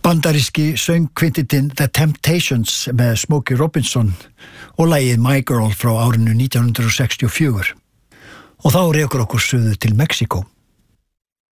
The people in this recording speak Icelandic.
bandaríski söngkvintitinn The Temptations með Smokey Robinson og lagið My Girl frá árinu 1964. Og þá rekur okkur suður til Mexíkó.